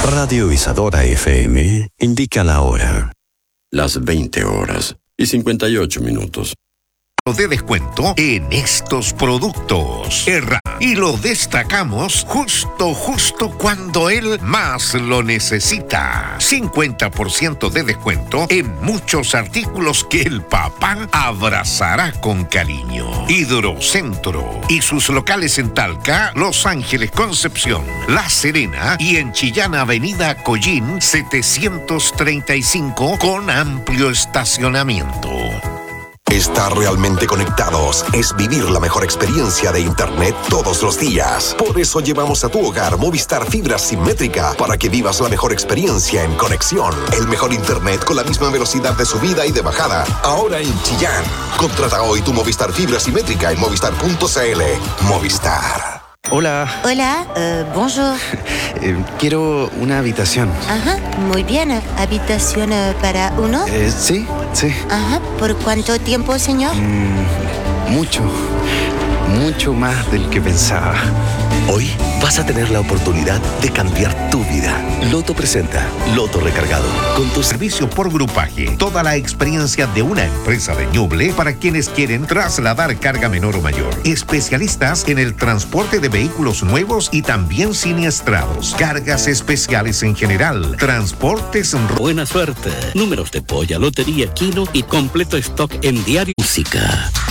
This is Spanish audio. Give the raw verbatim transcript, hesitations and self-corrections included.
Radio Isadora F M indica la hora. Las veinte horas y cincuenta y ocho minutos. De descuento en estos productos. Erra. Y lo destacamos justo, justo cuando él más lo necesita. cincuenta por ciento de descuento en muchos artículos que el papá abrazará con cariño. Hidrocentro y sus locales en Talca, Los Ángeles, Concepción, La Serena y en Chillán, Avenida Collín setecientos treinta y cinco con amplio estacionamiento. Estar realmente conectados es vivir la mejor experiencia de Internet todos los días. Por eso llevamos a tu hogar Movistar Fibra Simétrica para que vivas la mejor experiencia en conexión. El mejor Internet con la misma velocidad de subida y de bajada. Ahora en Chillán. Contrata hoy tu Movistar Fibra Simétrica en movistar punto c l. Movistar. Hola. Hola, uh, bonjour. eh, quiero una habitación. Ajá, muy bien. ¿Habitación uh, para uno? Eh, sí, sí. Ajá, ¿por cuánto tiempo, señor? Mm, mucho, mucho más del que pensaba. Hoy vas a tener la oportunidad de cambiar tu vida. Loto presenta Loto Recargado. Con tu servicio por grupaje, toda la experiencia de una empresa de Ñuble para quienes quieren trasladar carga menor o mayor. Especialistas en el transporte de vehículos nuevos y también siniestrados. Cargas especiales en general. Transportes... Buena suerte. Números de polla, lotería, kino y completo stock en Diario Música.